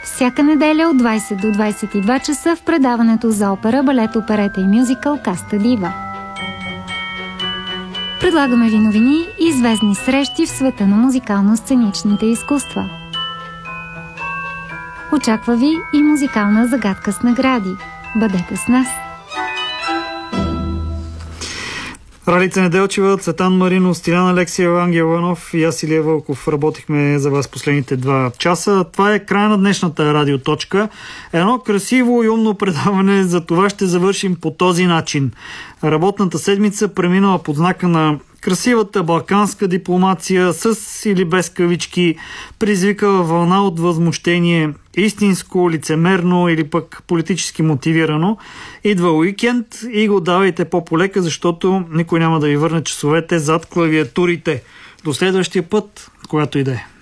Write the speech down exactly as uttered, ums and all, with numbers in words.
всяка неделя от двайсет до двайсет и два часа в предаването за опера, балет, оперета и мюзикъл Каста Дива. Предлагаме ви новини и известни срещи в света на музикално-сценичните изкуства. Очаква ви и музикална загадка с награди. Бъдете с нас! Ралица Неделчева, Цветан Маринов, Стилян Алексиева, Ангел Иванов и аз, Илия Вълков, работихме за вас последните два часа. Това е края на днешната радиоточка. Едно красиво и умно предаване, за това ще завършим по този начин. Работната седмица преминала под знака на красивата балканска дипломация, с или без кавички, предизвикала вълна от възмущение, истинско, лицемерно или пък политически мотивирано. Идва уикенд и го давайте по-полека, защото никой няма да ви върне часовете зад клавиатурите. До следващия път, когато и да е.